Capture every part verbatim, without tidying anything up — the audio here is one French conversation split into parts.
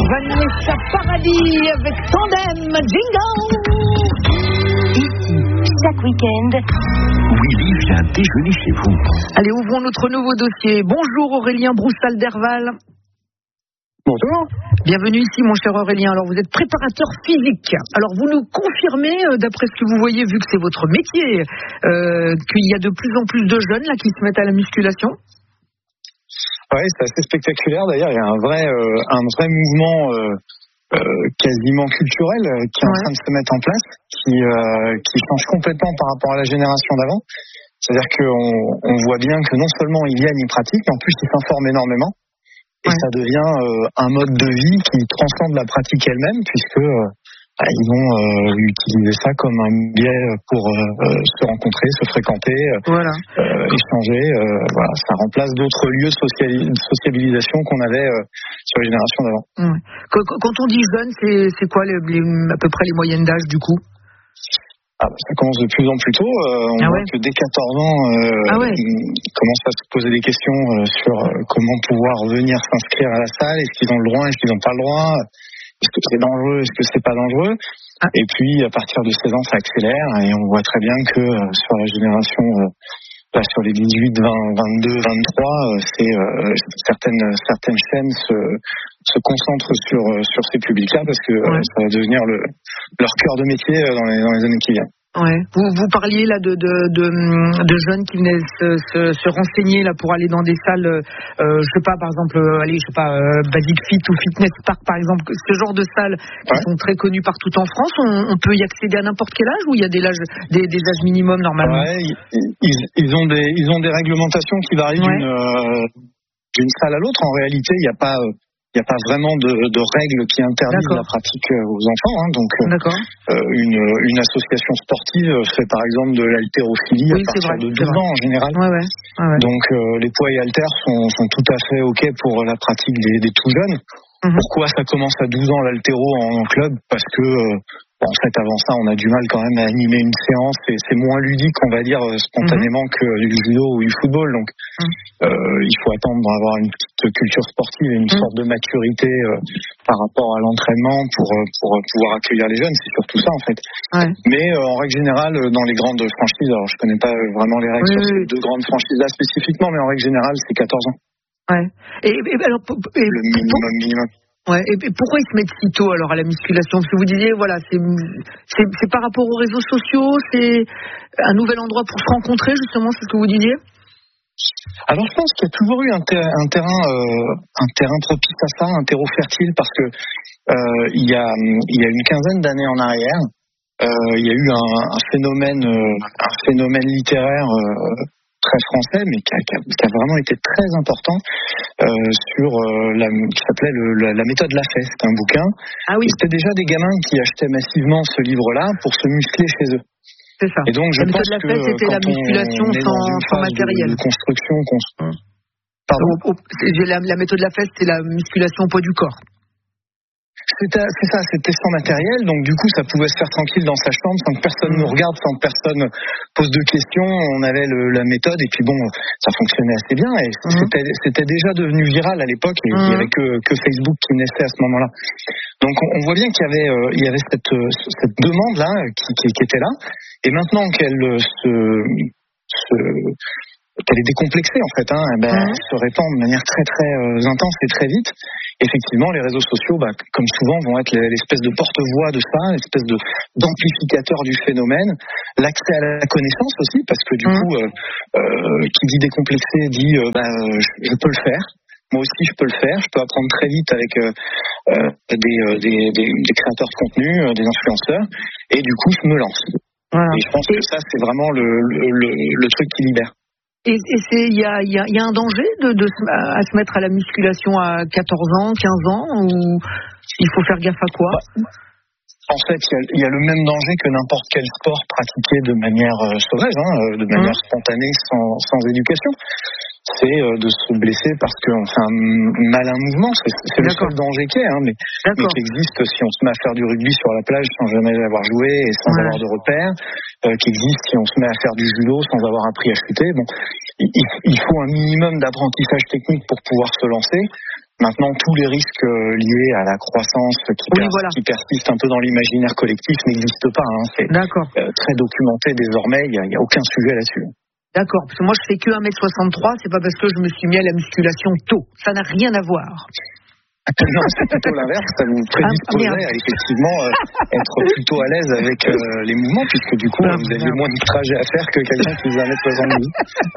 Vanessa Paradis avec Tandem Jingle. Ici, chaque week-end, Willy vient déjeuner chez vous. Allez, ouvrons notre nouveau dossier. Bonjour Aurélien Broussal-Derval. Bonjour. Bienvenue ici, mon cher Aurélien. Alors, vous êtes préparateur physique. Alors, vous nous confirmez, euh, d'après ce que vous voyez, vu que c'est votre métier, euh, qu'il y a de plus en plus de jeunes là qui se mettent à la musculation? Oui, c'est assez spectaculaire. D'ailleurs, il y a un vrai, euh, un vrai mouvement euh, euh, quasiment culturel euh, qui est en Ouais. train de se mettre en place, qui, euh, qui change complètement par rapport à la génération d'avant. C'est-à-dire qu'on on voit bien que non seulement ils viennent, ils pratiquent, mais en plus ils s'informent énormément. Et Ouais. ça devient euh, un mode de vie qui transcende la pratique elle-même, puisque euh, bah, ils vont euh, utiliser ça comme un biais pour euh, euh, se rencontrer, se fréquenter, Voilà. euh, échanger. Euh, voilà, ça remplace d'autres lieux de sociali- de sociabilisation qu'on avait euh, sur les générations d'avant. Ouais. Quand, quand on dit jeune, c'est, c'est quoi les, les, à peu près les moyennes d'âge du coup? Ah, bah, ça commence de plus en plus tôt. Euh, on Ah voit ouais. que dès quatorze ans, euh, Ah ouais. ils commencent à se poser des questions euh, sur euh, comment pouvoir venir s'inscrire à la salle. Est-ce qu'ils ont le droit? Est-ce qu'ils n'ont pas le droit? Est-ce que c'est dangereux? Est-ce que c'est pas dangereux? Ah. Et puis, à partir de seize ans, ça accélère et on voit très bien que euh, sur la génération, euh, là, sur les dix-huit, vingt, vingt-deux, vingt-trois, euh, c'est euh, certaines certaines chaînes se, se concentrent sur euh, sur ces publics-là parce que euh, Ouais. ça va devenir le, leur cœur de métier euh, dans les dans les années qui viennent. Ouais. Vous, vous parliez là de, de, de, de jeunes qui venaient se, se, se renseigner là pour aller dans des salles, euh, je sais pas, par exemple, euh, allez, je sais pas, euh, Basic Fit ou Fitness Park, par exemple, ce genre de salles qui Ouais. sont très connues partout en France. On, on peut y accéder à n'importe quel âge ou il y a des âges, des, des âges minimums normalement? Ouais, ils, ils- ils ont des ils ont des réglementations qui varient Ouais. d'une euh, d'une salle à l'autre. En réalité, il n'y a pas euh, il n'y a pas vraiment de, de règles qui interdisent D'accord. la pratique euh, aux enfants. Hein. Donc, euh, D'accord. euh, une, une association sportive fait par exemple de l'haltérophilie Oui, à c'est partir vrai, de c'est douze vrai. ans en général. Ouais, ouais. Ouais, ouais. Donc, euh, les poids et haltères sont, sont tout à fait ok pour la pratique des, des tout jeunes. Mhm. Pourquoi ça commence à douze ans l'haltéro en, en club? Parce que euh, en fait, avant ça, on a du mal quand même à animer une séance et c'est moins ludique, on va dire, euh, spontanément que du judo ou du football. Donc, Mhm. euh, il faut attendre d'avoir une petite culture sportive et une Mhm. sorte de maturité euh, par rapport à l'entraînement pour, euh, pour euh, pouvoir accueillir les jeunes. C'est surtout ça, en fait. Ouais. Mais euh, en règle générale, euh, dans les grandes franchises, alors je connais pas euh, vraiment les règles Oui, sur oui, ces deux grandes franchises-là spécifiquement, mais en règle générale, c'est quatorze ans, Ouais. Et, et alors, pour- et, le pour- minimum minimum. ouais, et, et pourquoi ils se mettent si tôt alors à la musculation? Parce que vous disiez, voilà, c'est, c'est, c'est par rapport aux réseaux sociaux, c'est un nouvel endroit pour se rencontrer, justement, c'est ce que vous disiez? Alors je pense qu'il y a toujours eu un, ter- un terrain, euh, un terrain propice à ça, un terreau fertile, parce que euh, il y a, il y a une quinzaine d'années en arrière, euh, il y a eu un, un phénomène, euh, un phénomène littéraire euh, très français, mais qui a, qui a- qui a vraiment été très important euh, sur euh, la, qui s'appelait le- la, la méthode Lafay. C'était un bouquin. Ah oui, Et c'était déjà des gamins qui achetaient massivement ce livre-là pour se muscler chez eux. c'est ça. Et donc je La méthode pense que Lafay, c'était la quand musculation on est sans, dans une sans phase matériel. de, de construction, qu'on- pardon. Au- au- c'est- j'ai la, la méthode Lafay, c'était la musculation au poids du corps. C'était, c'est ça, c'était sans matériel, donc du coup ça pouvait se faire tranquille dans sa chambre sans que personne Mhm. nous regarde, sans que personne pose de questions. On avait le- la méthode et puis bon, ça fonctionnait assez bien et Mhm. c'était, c'était déjà devenu viral à l'époque et il Mhm. n'y avait que, que Facebook qui naissait à ce moment-là. Donc on, on voit bien qu'il y avait, euh, il y avait cette, euh, cette demande là qui, qui, qui était là et maintenant qu'elle euh, se, se qu'elle est décomplexée en fait, hein, eh ben, Mhm. elle se répand de manière très très euh, intense et très vite. Effectivement, les réseaux sociaux, bah, comme souvent, vont être l'espèce de porte-voix de ça, l'espèce de d'amplificateur du phénomène, l'accès à la connaissance aussi, parce que du Mhm. coup, euh, euh, qui dit décomplexé dit, euh, bah, euh, je, je peux le faire. Moi aussi, je peux le faire. Je peux apprendre très vite avec euh, euh, des, euh, des, des, des créateurs de contenu, euh, des influenceurs, et du coup, je me lance. Voilà. Et je pense que ça, c'est vraiment le, le, le, le truc qui libère. Et, et c'est, il y a, il y, a, il y a un danger de, de se, à se mettre à la musculation à quatorze ans, quinze ans, ou il faut faire gaffe à quoi? En fait, il y, a, il y a le même danger que n'importe quel sport pratiqué de manière euh, sauvage, hein, euh, de manière Mmh. spontanée, sans, sans éducation. C'est euh, de se blesser parce qu'on fait un m- malin mouvement. C'est, c'est le D'accord. seul danger qu'il y ait, hein, mais, mais D'accord. qui existe si on se met à faire du rugby sur la plage sans jamais avoir joué et sans Ouais. avoir de repères, euh, qui existe si on se met à faire du judo sans avoir appris à chuter. Bon, il, il- il faut un minimum d'apprentissage technique pour pouvoir se lancer. Maintenant, tous les risques liés à la croissance qui, oui, pers- voilà. qui persistent un peu dans l'imaginaire collectif n'existent pas. Hein. C'est D'accord. euh, très documenté désormais, il n'y a, a aucun sujet là-dessus. D'accord, parce que moi je fais que un mètre soixante-trois, c'est pas parce que je me suis mis à la musculation tôt. Ça n'a rien à voir. Non, c'est plutôt l'inverse, ça vous prédisposerait ah, à effectivement euh, être plutôt à l'aise avec euh, les mouvements, puisque du coup, ah, vous aviez moins de trajet à faire que quelqu'un qui faisait un mètre soixante-douze.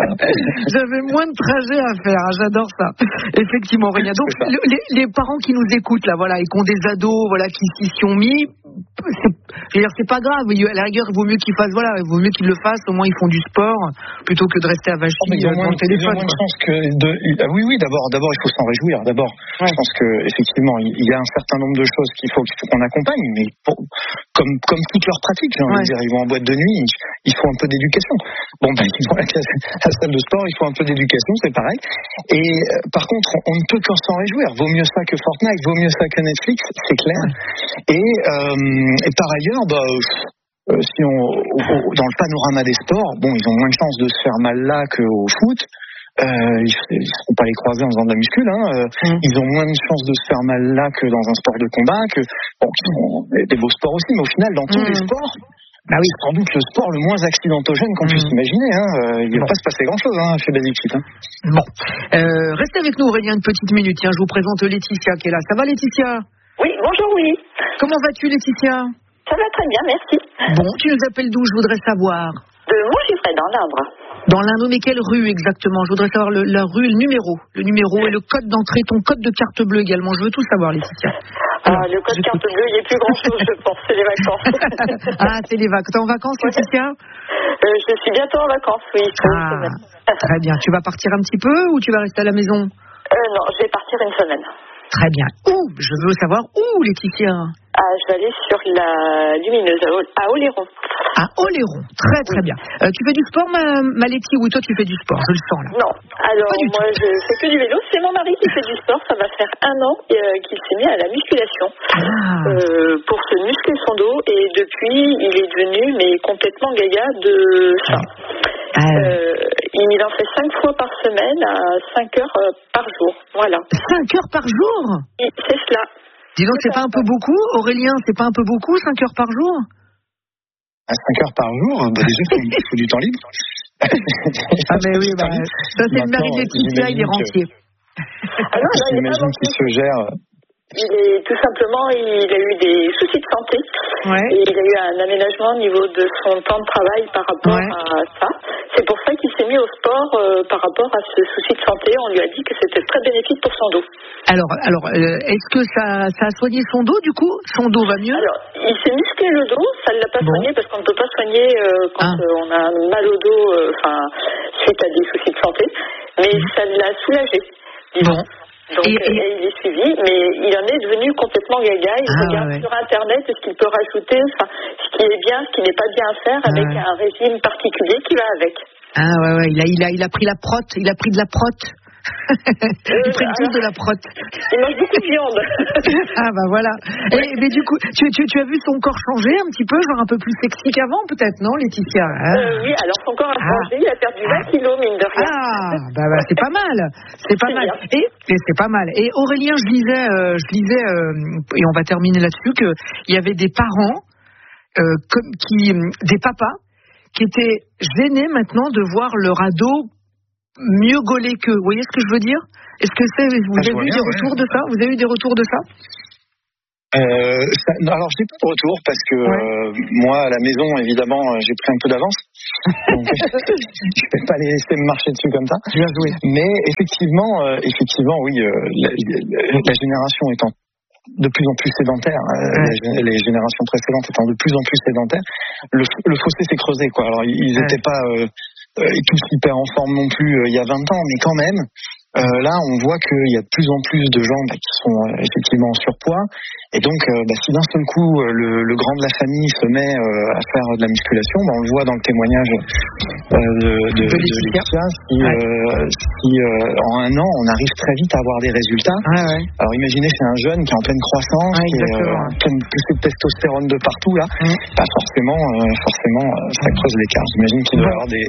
J'avais moins de trajet à faire, hein, j'adore ça. Effectivement, Aurélien. Donc, le, les, les parents qui nous écoutent, là, voilà, et qui ont des ados, voilà, qui s'y sont mis, c'est, je veux dire, c'est pas grave. À la rigueur, il vaut mieux qu'ils fassent, voilà, il vaut mieux qu'ils le fassent, au moins ils font du sport, plutôt que de rester à Vachy oh, devant le téléphone. Je pense que de, ah, oui, oui, d'abord, d'abord, il faut s'en réjouir. D'abord, ouais. Je pense que effectivement, il y a un certain nombre de choses qu'il faut, qu'il faut qu'on accompagne, mais pour, comme, comme toutes leurs pratiques, j'ai envie ouais. de dire, ils vont en boîte de nuit, il faut un peu d'éducation. Bon, ben, ils vont à la, à la salle de sport, il faut un peu d'éducation, c'est pareil. Et euh, par contre, on, on ne peut qu'en s'en réjouir. Vaut mieux ça que Fortnite, vaut mieux ça que Netflix, c'est clair. Ouais. Et, euh, et par ailleurs, bah, euh, si on, au, dans le panorama des sports, bon, ils ont moins de chances de se faire mal là qu'au foot. Euh, ils ne seront pas les croiser en faisant de la muscule, hein. euh, mmh. Ils ont moins de chances de se faire mal là que dans un sport de combat, que bon, qui sont des beaux sports aussi, mais au final, dans tous mmh. les sports, bah oui, c'est sans doute le sport le moins accidentogène qu'on mmh. puisse imaginer. Hein. Euh, il ne va bon. pas se passer grand-chose hein, chez Basic Fit. Hein. Bon, euh, restez avec nous, Aurélien, une petite minute. Tiens, je vous présente Laetitia qui est là. Ça va, Laetitia? Oui, bonjour, oui. Comment vas-tu, Laetitia? Ça va très bien, merci. Bon, tu nous appelles d'où? Je voudrais savoir. De Montchiffret, dans l'Indre. Dans l'Indre, mais quelle rue exactement? Je voudrais savoir le, la rue, le numéro. Le numéro et le code d'entrée, ton code de carte bleue également. Je veux tout savoir, Laetitia. Alors, ah, le code carte bleue, il n'y a plus grand-chose, je pense. C'est les vacances. Ah, c'est les vacances. T'es en vacances, Laetitia? euh, Je suis bientôt en vacances, oui. Ah, très bien. Tu vas partir un petit peu ou tu vas rester à la maison? euh, Non, je vais partir une semaine. Très bien. Où? Je veux savoir où, Laetitia? Ah, je vais aller sur la Lumineuse, à Oléron. À Oléron, très très bien. Euh, tu fais du sport, ma, ma Letty? Oui, toi tu fais du sport, je le sens là. Non, alors moi tout. je fais que du vélo. C'est mon mari qui fait du sport. Ça va faire un an euh, qu'il s'est mis à la musculation ah. euh, pour se muscler son dos. Et depuis, il est devenu mais complètement gaga de ça. Ah. Euh, il en fait cinq fois par semaine à cinq heures par jour. Voilà. cinq heures par jour? Et c'est cela. Dis donc, c'est pas un peu beaucoup, Aurélien? C'est pas un peu beaucoup, cinq heures par jour? À cinq heures par jour, bah déjà, il faut du temps libre. Ah, mais oui, bah, ça, c'est le mari de Laetitia, il est rentier. Ah non, non, j'imagine qu'il se gère. Il est tout simplement, il a eu des soucis de santé. Ouais. Et il a eu un aménagement au niveau de son temps de travail par rapport ouais. à ça. C'est pour ça qu'il s'est mis au sport euh, par rapport à ce souci de santé. On lui a dit que c'était très bénéfique pour son dos. Alors, alors euh, est-ce que ça, ça a soigné son dos du coup? Son dos va mieux? Alors, il s'est musclé le dos. Ça ne l'a pas bon. soigné parce qu'on ne peut pas soigner euh, quand ah. euh, on a mal au dos enfin euh, suite à des soucis de santé. Mais mmh. ça l'a soulagé. Disons. Bon. Donc, et, et... et il est suivi, mais il en est devenu complètement gaga. Il ah, regarde ouais. sur Internet ce qu'il peut rajouter, enfin, ce qui est bien, ce qui n'est pas bien à faire, avec ah, ouais. un régime particulier qui va avec. Ah ouais, ouais, il a, il a, il a pris la prot, il a pris de la prot. Euh, il prend tous de la prot. Il mange beaucoup de viande. Ah bah voilà. Et, mais du coup, tu, tu, tu as vu son corps changer un petit peu, genre un peu plus sexy qu'avant peut-être, non, Laetitia? Ah. euh, Oui, alors son corps a changé, ah. il a perdu vingt kilos, mine de rien. Ah, bah, bah c'est pas mal, c'est pas c'est mal. Et, et c'est pas mal. Et Aurélien, je lisais, euh, je lisais, euh, et on va terminer là-dessus, qu'il y avait des parents, euh, comme, qui, des papas, qui étaient gênés maintenant de voir leur ado mieux gaulé qu'eux. Vous voyez ce que je veux dire? Est-ce que c'est, vous ah, avez eu bien, des retours ouais. de ça? Vous avez eu des retours de ça? Euh, ça, alors j'ai pas de retour parce que ouais. euh, moi à la maison évidemment j'ai pris un peu d'avance donc je vais pas les laisser me marcher dessus comme ça. Bien joué. Mais effectivement euh, effectivement oui euh, la, la génération étant de plus en plus sédentaire, ouais. les, les générations précédentes étant de plus en plus sédentaires, le, le fossé s'est creusé quoi. Alors ils n'étaient ouais. pas euh, euh, tous hyper en forme non plus euh, il y a vingt ans, mais quand même Euh, là, on voit qu'il y a de plus en plus de gens bah, qui sont euh, effectivement en surpoids. Et donc, euh, bah, si d'un seul coup, euh, le, le grand de la famille se met euh, à faire de la musculation, bah, on le voit dans le témoignage euh, de, de, de Laetitia. Si, ouais. euh, si euh, en un an, on arrive très vite à avoir des résultats. Ouais, ouais. Alors, imaginez, c'est un jeune qui est en pleine croissance, ouais, qui est euh, pleine poussée de testostérone de partout, là. Mm. Bah, forcément, euh, forcément, euh, ça creuse l'écart. J'imagine qu'il doit y avoir des,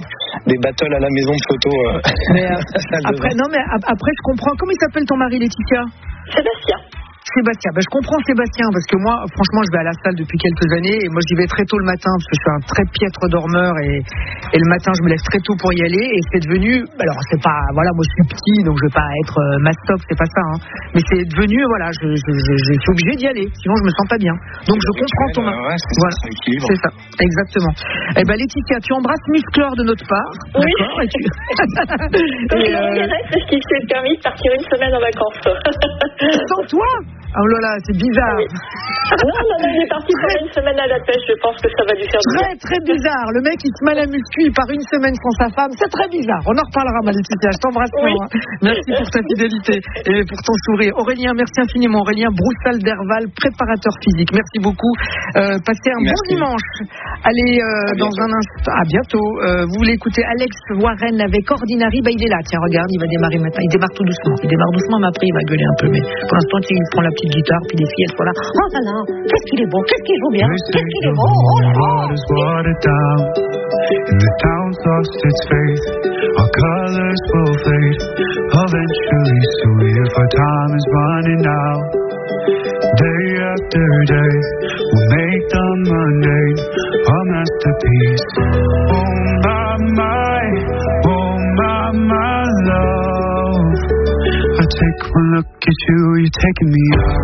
des battles à la maison de photo. Euh, mais, euh, après, non, mais après, je comprends. Comment il s'appelle ton mari, Laetitia? Sébastien. Sébastien, ben, je comprends Sébastien parce que moi, franchement, je vais à la salle depuis quelques années et moi, j'y vais très tôt le matin parce que je suis un très piètre dormeur et, et le matin, je me lève très tôt pour y aller et c'est devenu, alors c'est pas, voilà, moi je suis petit donc je vais pas être euh, mastoc, c'est pas ça, hein, mais c'est devenu, voilà, je, je, je, je suis obligé d'y aller, sinon je me sens pas bien. Donc je comprends ton, euh, ouais, c'est voilà, ça, c'est ça, exactement. Et ben Laetitia, tu embrasses Musclor de notre part, oui. D'accord et tu... et euh... parce qu'il s'est permis de partir une semaine en vacances. Sans toi? Oh là là, c'est bizarre. Oui. Non, non, non, il est parti pour une semaine à la pêche. Je pense que ça va lui faire très, très bizarre. Le mec, il se met à la muscu, il part une semaine sans sa femme. C'est très bizarre. On en reparlera, ma Laetitia. Je t'embrasse. Oui. Hein. Merci pour ta fidélité et pour ton sourire. Aurélien, merci infiniment. Aurélien Broussal d'Herval, préparateur physique. Merci beaucoup. Euh, passez un merci. Bon dimanche. Allez, euh, dans un instant. À bientôt. Euh, vous voulez écouter Alex Warren avec Ordinary? Bah, il est là. Tiens, regarde, il va démarrer maintenant. Il démarre tout doucement. Il démarre doucement, mais après, il va gueuler un peu. Mais pour l'instant, il prend la petite guitare, puis les filles, elles sont là. Oh là là, qu'est-ce qu'il est beau, qu'est-ce qu'il joue bien, qu'est-ce qu'il est beau, oh là là. And the town's lost its faith, our colors will fade eventually, so if our time is running out, day after day, we'll make the mundane a masterpiece. Oh my, my, oh my, my love, I take one look at you, you're taking me out.